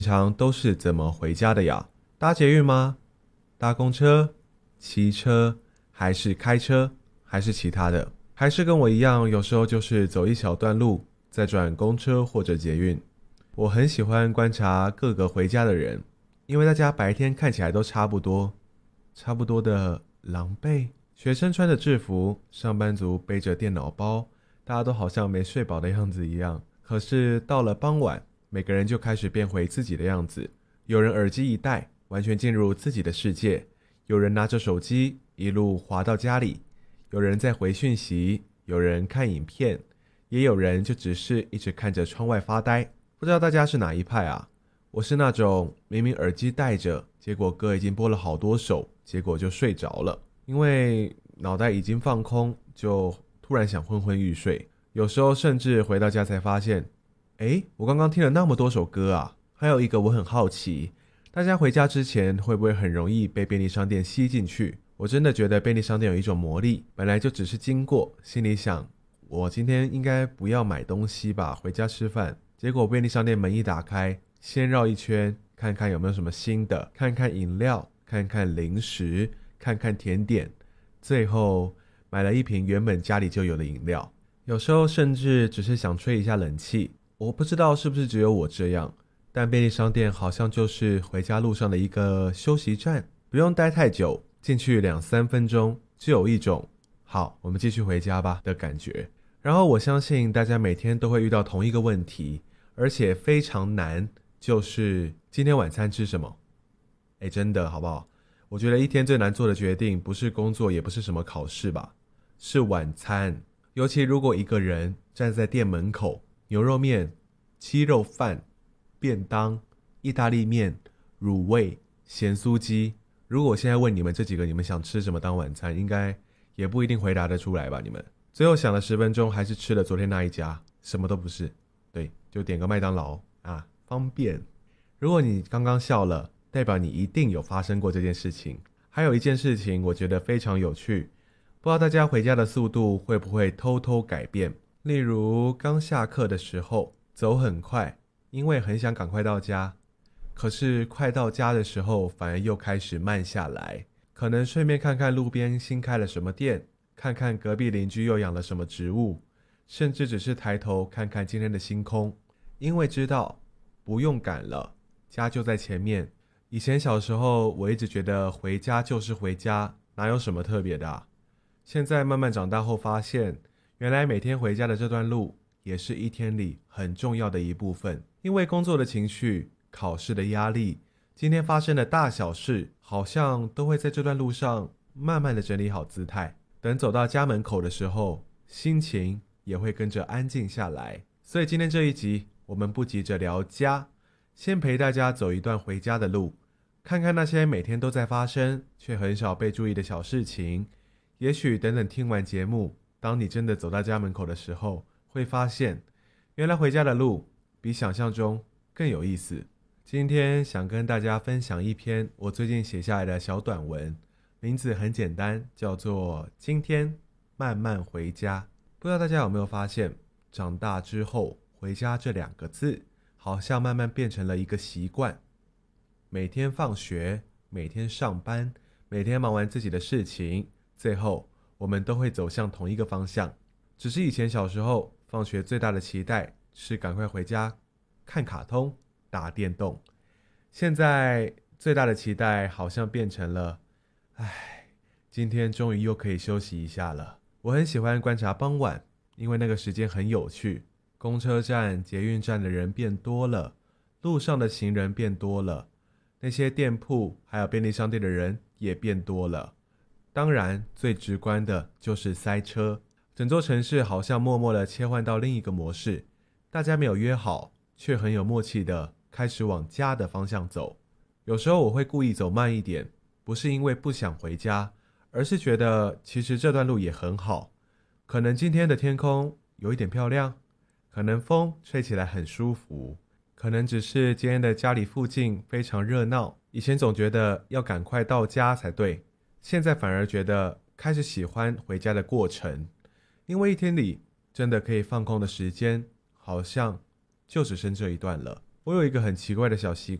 平常都是怎么回家的呀？搭捷运吗？搭公车？骑车？还是开车？还是其他的？还是跟我一样，有时候就是走一小段路，再转公车或者捷运。我很喜欢观察各个回家的人，因为大家白天看起来都差不多，差不多的狼狈。学生穿着制服，上班族背着电脑包，大家都好像没睡饱的样子一样。可是到了傍晚，每个人就开始变回自己的样子。有人耳机一戴，完全进入自己的世界；有人拿着手机一路滑到家里；有人在回讯息；有人看影片；也有人就只是一直看着窗外发呆。不知道大家是哪一派啊？我是那种明明耳机戴着，结果歌已经播了好多首，结果就睡着了，因为脑袋已经放空，就突然想昏昏欲睡。有时候甚至回到家才发现，我刚刚听了那么多首歌啊！还有一个我很好奇，大家回家之前会不会很容易被便利商店吸进去？我真的觉得便利商店有一种魔力，本来就只是经过，心里想，我今天应该不要买东西吧，回家吃饭。结果便利商店门一打开，先绕一圈，看看有没有什么新的，看看饮料，看看零食，看看甜点，最后买了一瓶原本家里就有的饮料。有时候甚至只是想吹一下冷气。我不知道是不是只有我这样，但便利商店好像就是回家路上的一个休息站，不用待太久，进去2-3分钟就有一种好，我们继续回家吧的感觉。然后我相信大家每天都会遇到同一个问题，而且非常难，就是今天晚餐吃什么。真的好不好？我觉得一天最难做的决定不是工作，也不是什么考试吧，是晚餐。尤其如果一个人站在店门口，牛肉面、鸡肉饭、便当、意大利面、卤味、咸酥鸡，如果我现在问你们这几个，你们想吃什么当晚餐，应该也不一定回答得出来吧？你们最后想了10分钟，还是吃了昨天那一家，什么都不是。对，就点个麦当劳啊，方便。如果你刚刚笑了，代表你一定有发生过这件事情。还有一件事情我觉得非常有趣，不知道大家回家的速度会不会偷偷改变。例如刚下课的时候走很快，因为很想赶快到家，可是快到家的时候反而又开始慢下来，可能顺便看看路边新开了什么店，看看隔壁邻居又养了什么植物，甚至只是抬头看看今天的星空，因为知道不用赶了，家就在前面。以前小时候我一直觉得回家就是回家，哪有什么特别的啊。现在慢慢长大后发现，原来每天回家的这段路也是一天里很重要的一部分。因为工作的情绪、考试的压力，今天发生的大小事，好像都会在这段路上慢慢的整理好姿态。等走到家门口的时候，心情也会跟着安静下来。所以今天这一集，我们不急着聊家，先陪大家走一段回家的路，看看那些每天都在发生却很少被注意的小事情。也许等等听完节目，当你真的走到家门口的时候，会发现原来回家的路比想象中更有意思。今天想跟大家分享一篇我最近写下来的小短文，名字很简单，叫做今天慢慢回家。不知道大家有没有发现，长大之后回家这2个字好像慢慢变成了一个习惯。每天放学，每天上班，每天忙完自己的事情，最后我们都会走向同一个方向。只是以前小时候放学最大的期待是赶快回家看卡通打电动，现在最大的期待好像变成了今天终于又可以休息一下了。我很喜欢观察傍晚，因为那个时间很有趣，公车站捷运站的人变多了，路上的行人变多了，那些店铺还有便利商店的人也变多了。当然最直观的就是塞车，整座城市好像默默地切换到另一个模式，大家没有约好，却很有默契地开始往家的方向走。有时候我会故意走慢一点，不是因为不想回家，而是觉得其实这段路也很好。可能今天的天空有一点漂亮，可能风吹起来很舒服，可能只是今天的家里附近非常热闹。以前总觉得要赶快到家才对，现在反而觉得开始喜欢回家的过程，因为一天里真的可以放空的时间好像就只剩这一段了。 我有一个很奇怪的小习